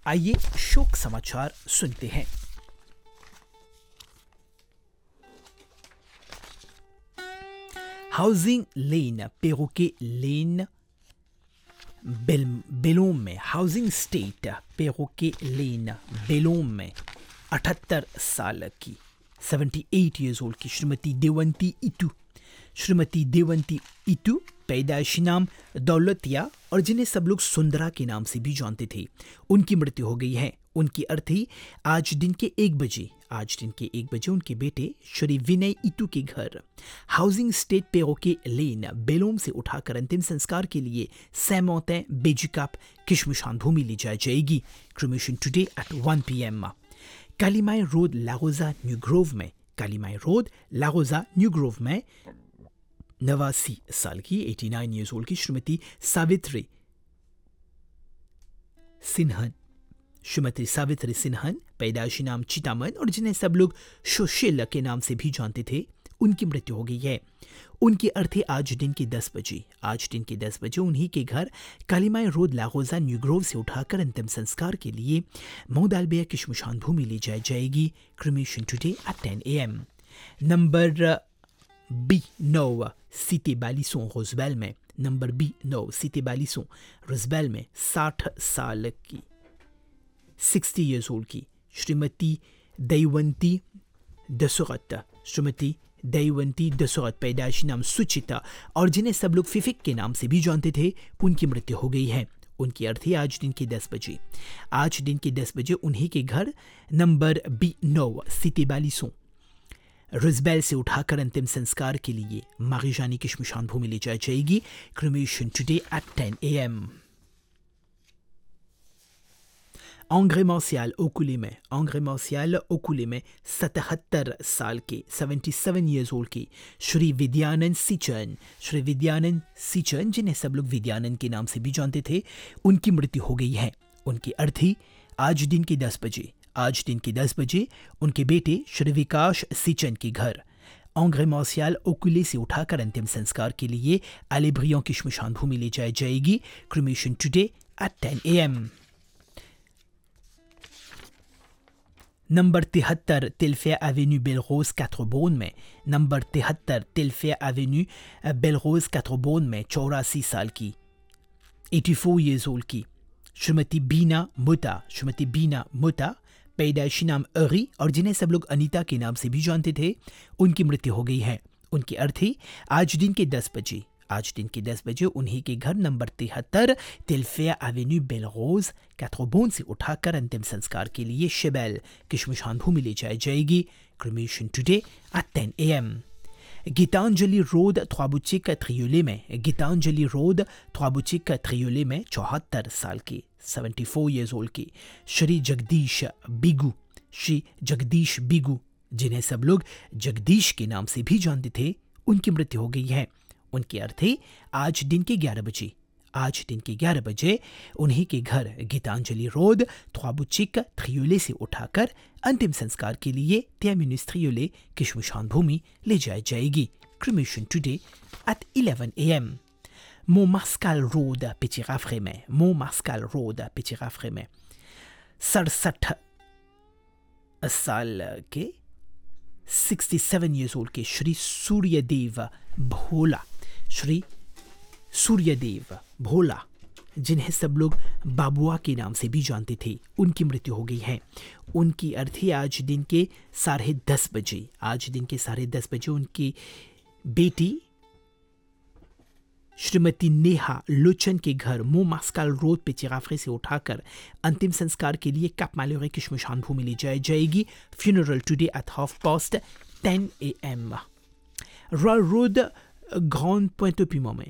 आइए शोक समाचार सुनते हैं। हाउसिंग लेन पेरोके लेन बेलोम में हाउसिंग स्टेट पेरोके लेन बेलोम में 78 साल की 78 ईयर्स ओल्ड की श्रीमती देवंती इतू पैदाइशी नाम दौलतिया और जिन्हें सब लोग सुंदरा के नाम से भी जानते थे, उनकी मृत्यु हो गई है। उनकी अर्थी आज दिन के 1 बजे उनके बेटे श्री विनय इतू के घर हाउसिंग स्टेट पेरोके लेन बेलोम से उठाकर अंतिम संस्कार के लिए सैमोते बेजिकाप की श्मशान भूमि ले जाई जाएगी। Cremation today at 1 PM। Kalimai road लागोजा new Grove में 89 साल की 89 ईयर्स ओल्ड की श्रीमती सावित्री सिन्हन पैदाइशी नाम चितामन और जिन्हें सब लोग सुशील के नाम से भी जानते थे, उनकी मृत्यु हो गई है। उनकी अर्थी आज दिन के 10 बजे उन्हीं के घर कालीमाई रोड लागोजा न्यू ग्रोव से उठाकर अंतिम संस्कार के लिए मोदालबिया की श्मशान भूमि ले जाई जाएगी। Cremation today at 10 AM। Number B9 city बालिसों रोजबेल में 60 साल की 60 ईयर्स ओल्ड की श्रीमती दैवंती दसौरत पैदाइशी नाम सुचिता और जिन्हें सब लोग फिफिक के नाम से भी जानते थे, उनकी मृत्यु हो गई है। उनकी अर्थी आज दिन के 10 बजे उन्हीं के घर नंबर B9 सिटी बालिसों रोजबेल से उठाकर अंतिम संस्कार के लिए मारिजानी की श्मशान भूमि ले जाई जाएगी। Cremation today at 10 AM। Angre martial ओकुले में 77 साल के 77 ईयर्स ओल्ड की श्री विद्यानंद सिचन जिन्हें सब लोग विद्यानंद के नाम से भी जानते थे, उनकी मृत्यु हो गई है। उनकी अर्थी आज दिन के 10 बजे उनके बेटे श्री विकास सिचन के घर एंग्रे मार्शियल ओकुले से उठाकर अंतिम संस्कार के लिए एलेब्रियन की श्मशान भूमि ले जाई जाएगी। Cremation today at 10 AM। Number 73 तिल्फिया Avenue Belrose कैथ्रोबोन में 84 साल की 84 ईयर्स ओल्ड की श्रीमती बीना मोता पैदाइशी नाम अरी और जिन्हें सब लोग अनीता के नाम से भी जानते थे, उनकी मृत्यु हो गई है। उनकी अर्थी आज दिन के 10 बजे उन्हीं के घर नंबर 73 तिल्फिया एवेन्यू बेलरोज कैथ्रोबोन से उठाकर अंतिम संस्कार के लिए शेबेल की श्मशान भूमि ले जाई जाएगी। Cremation today at 10 AM। Geetanjali road थ्वाबुचिक त्रियोले में 74 साल की 74 ईयर्स ओल्ड की श्री जगदीश बिगू जिन्हें सब लोग जगदीश के नाम से भी जानते थे, उनकी मृत्यु हो गई है। उनकी अर्थी आज दिन के 11 बजे उन्हीं के घर गीतांजलि रोड थ्वाबुचिक त्रियोले से उठाकर अंतिम संस्कार के लिए त्यामिनिस त्रियोले की श्मशान भूमि ले जाई जाएगी। Cremation today at 11 AM। मोमास्काल road पिचिराफ्रे में 67 साल के 67 ईयर्स ओल्ड के श्री सूर्यदेव भोला जिन्हें सब लोग बाबुआ के नाम से भी जानते थे, उनकी मृत्यु हो गई है। उनकी अर्थी आज दिन के 10:30 बजे उनकी बेटी श्रीमती नेहा लोचन के घर मोमास्काल रोड पिचिराफ्रे से उठाकर अंतिम संस्कार के लिए कैप मालोरे की श्मशान भूमि ले जाई जाएगी। Funeral today at 10:30 AM। Royal road grand point पिमो में